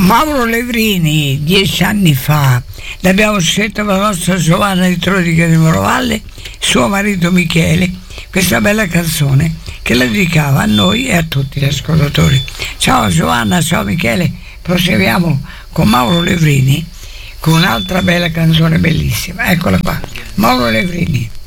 Mauro Levrini, 10 anni fa, l'abbiamo scelta per la nostra Giovanna di Trodica di Morovalle, suo marito Michele, questa bella canzone che la dedicava a noi e a tutti gli ascoltatori. Ciao Giovanna, ciao Michele, proseguiamo con Mauro Levrini con un'altra bella canzone bellissima. Eccola qua, Mauro Levrini.